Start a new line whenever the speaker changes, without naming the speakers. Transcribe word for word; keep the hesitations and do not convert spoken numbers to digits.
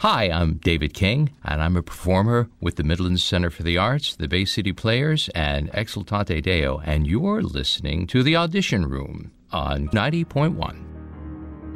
Hi, I'm David King, and I'm a performer with the Midlands Center for the Arts, the Bay City Players, and Exultate Deo, and you're listening to The Audition Room on ninety point one.